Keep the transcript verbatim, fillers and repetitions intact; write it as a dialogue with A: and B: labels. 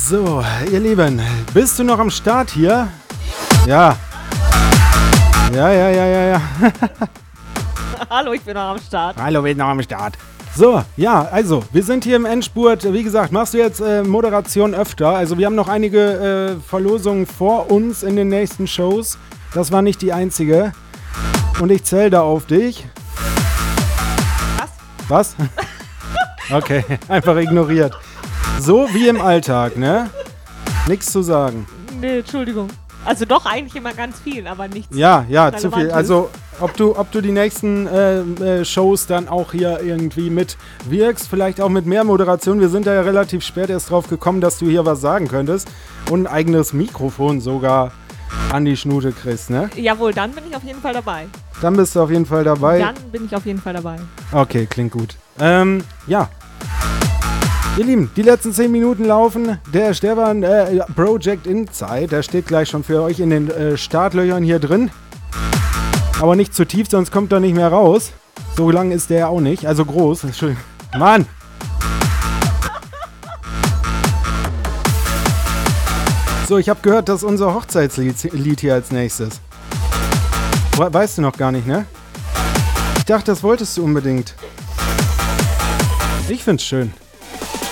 A: So, ihr Lieben, bist du noch am Start hier? Ja. Ja, ja, ja, ja, ja.
B: Hallo, ich bin noch am Start.
A: Hallo, wir sind noch am Start. So, ja, also, wir sind hier im Endspurt. Wie gesagt, machst du jetzt äh, Moderation öfter? Also, wir haben noch einige äh, Verlosungen vor uns in den nächsten Shows. Das war nicht die einzige. Und ich zähle da auf dich.
B: Was?
A: Was? Okay, einfach ignoriert. So wie im Alltag, ne? Nichts zu sagen.
B: Nee, Entschuldigung. Also doch eigentlich immer ganz viel, aber nichts.
A: Ja, ja, zu viel.
B: Relevantes.
A: Also, ob du, ob du die nächsten äh, äh, Shows dann auch hier irgendwie mitwirkst, vielleicht auch mit mehr Moderation. Wir sind da ja relativ spät erst drauf gekommen, dass du hier was sagen könntest und ein eigenes Mikrofon sogar an die Schnute kriegst, ne?
B: Jawohl, dann bin ich auf jeden Fall dabei.
A: Dann bist du auf jeden Fall dabei.
B: Dann bin ich auf jeden Fall dabei.
A: Okay, klingt gut. Ähm, ja. Ihr Lieben, die letzten zehn Minuten laufen. Der Stefan äh, Project Inside, der steht gleich schon für euch in den äh, Startlöchern hier drin. Aber nicht zu tief, sonst kommt er nicht mehr raus. So lang ist der auch nicht. Also groß. Entschuldigung. Mann! So, ich habe gehört, dass unser Hochzeitslied Lied hier als nächstes. We- Weißt du noch gar nicht, ne? Ich dachte, das wolltest du unbedingt. Ich find's schön.